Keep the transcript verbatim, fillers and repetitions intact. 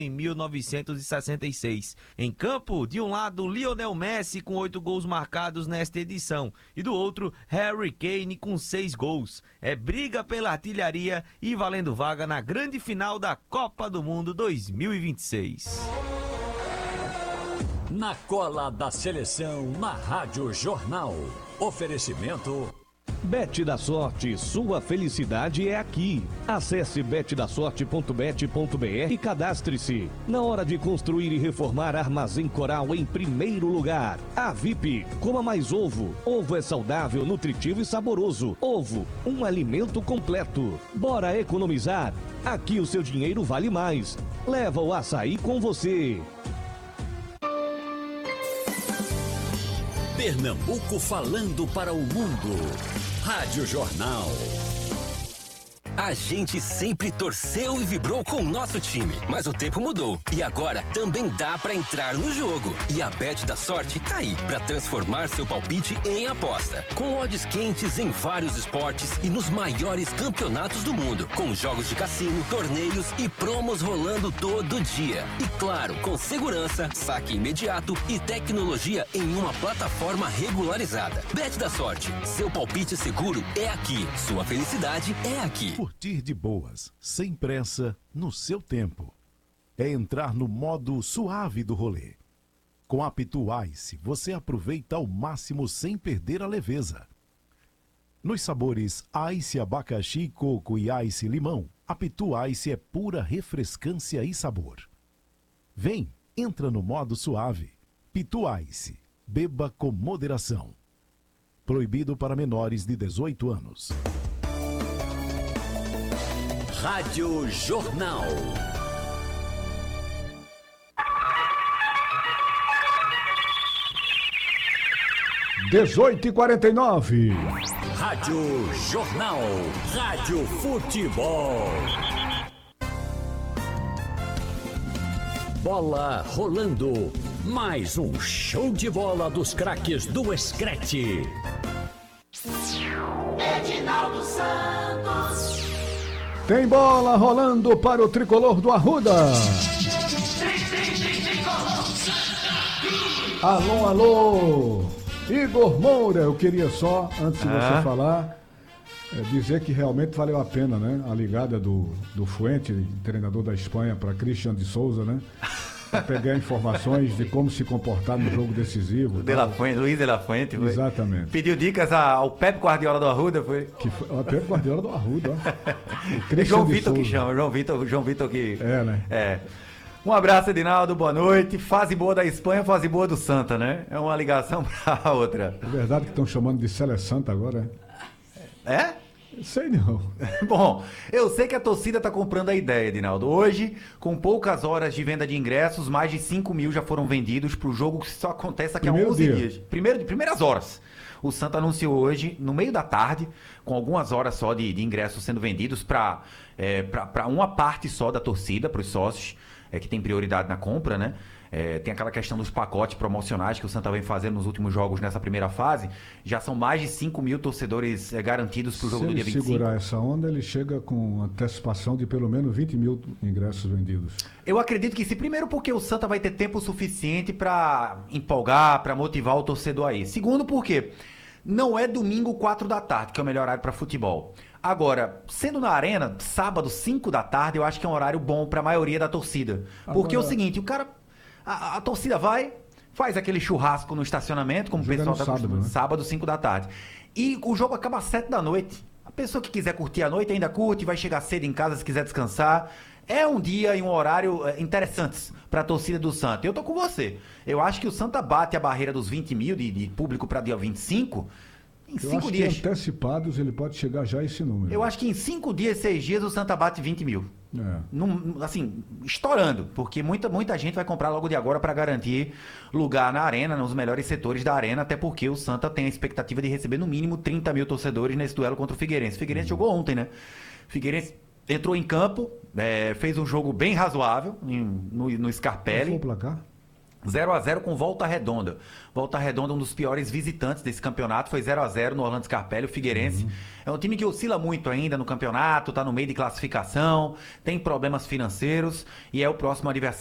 em mil novecentos e sessenta e seis. Em campo, de um lado, Lionel Messi com oito gols marcados nesta edição e do outro, Harry Kane com seis gols. É briga pela artilharia e valendo vaga na grande final da Copa do Mundo dois mil e vinte e seis. Na cola da seleção, na Rádio Jornal. Oferecimento... Bet da Sorte, sua felicidade é aqui. Acesse bet da sorte ponto bet ponto br e cadastre-se. Na hora de construir e reformar, Armazém Coral em primeiro lugar. A V I P, coma mais ovo. Ovo é saudável, nutritivo e saboroso. Ovo, um alimento completo. Bora economizar? Aqui o seu dinheiro vale mais. Leva o açaí com você. Pernambuco falando para o mundo. Rádio Jornal. A gente sempre torceu e vibrou com o nosso time, mas o tempo mudou e agora também dá pra entrar no jogo. E a Bet da Sorte tá aí pra transformar seu palpite em aposta. Com odds quentes em vários esportes e nos maiores campeonatos do mundo, com jogos de cassino, torneios e promos rolando todo dia. E claro, com segurança, saque imediato e tecnologia em uma plataforma regularizada. Bet da Sorte, seu palpite seguro é aqui, sua felicidade é aqui. Curtir de boas, sem pressa, no seu tempo. É entrar no modo suave do rolê. Com a Pitu Ice, você aproveita ao máximo sem perder a leveza. Nos sabores Ice abacaxi, coco e Ice limão, a Pitu Ice é pura refrescância e sabor. Vem, entra no modo suave. Pitu Ice, beba com moderação. Proibido para menores de dezoito anos. Rádio Jornal. dezoito e quarenta e nove. Rádio Jornal. Rádio Futebol. Bola rolando. Mais um show de bola dos craques do Screte. Edinaldo Santos. Tem bola rolando para o tricolor do Arruda. Alô, alô. Igor Moura, eu queria só, antes de ah. você falar, é, dizer que realmente valeu a pena, né? A ligada do, do Fuente, treinador da Espanha, para Christian de Souza, né? Para pegar informações de como se comportar no jogo decisivo. De La Fuente, Luiz de La Fuente. Foi. Exatamente. Pediu dicas ao Pepe Guardiola do Arruda, foi? Que foi o Pepe Guardiola do Arruda, ó. João Vitor que chama, João Vitor, João Vitor que... É, né? É. Um abraço, Edinaldo, boa noite. Fase boa da Espanha, fase boa do Santa, né? É uma ligação pra outra. É verdade que estão chamando de Sele Santa agora, é? É? Sei não. Bom, eu sei que a torcida tá comprando a ideia, Edinaldo. Hoje, com poucas horas de venda de ingressos, mais de cinco mil já foram vendidos pro jogo que só acontece daqui a onze dia. dias. Primeiro, primeiras horas. O Santa anunciou hoje, no meio da tarde, com algumas horas só de, de ingressos sendo vendidos para é, para uma parte só da torcida, para os sócios, é, que tem prioridade na compra, né? É, tem aquela questão dos pacotes promocionais que o Santa vem fazendo nos últimos jogos nessa primeira fase. Já são mais de cinco mil torcedores é, garantidos para o jogo do dia vinte e cinco. Se ele segurar essa onda, ele chega com antecipação de pelo menos vinte mil ingressos vendidos. Eu acredito que sim. Primeiro porque o Santa vai ter tempo suficiente para empolgar, para motivar o torcedor aí. Segundo porque não é domingo quatro da tarde, que é o melhor horário para futebol. Agora, sendo na Arena, sábado cinco da tarde, eu acho que é um horário bom para a maioria da torcida. Porque Agora... é o seguinte, o cara... A, a torcida vai, faz aquele churrasco no estacionamento, como o pessoal está acostumado, né? Sábado, cinco da tarde. E o jogo acaba às sete da noite. A pessoa que quiser curtir a noite ainda curte, vai chegar cedo em casa se quiser descansar. É um dia e um horário interessantes para a torcida do Santa. Eu tô com você. Eu acho que o Santa bate a barreira dos vinte mil de, de público para dia vinte e cinco. Em eu cinco acho dias. Que antecipados ele pode chegar já a esse número. Eu acho que em cinco dias, seis dias, o Santa bate vinte mil. É. Num, assim, estourando, porque muita, muita gente vai comprar logo de agora para garantir lugar na arena, nos melhores setores da arena, até porque o Santa tem a expectativa de receber no mínimo trinta mil torcedores nesse duelo contra o Figueirense. O Figueirense uhum. jogou ontem, né? Figueirense entrou em campo, é, fez um jogo bem razoável em, no, no Scarpelli. Qual foi o placar? zero a zero com Volta Redonda. Volta Redonda, um dos piores visitantes desse campeonato, foi zero a zero no Orlando Scarpelli, o Figueirense. Uhum. É um time que oscila muito ainda no campeonato, tá no meio de classificação, tem problemas financeiros e é o próximo adversário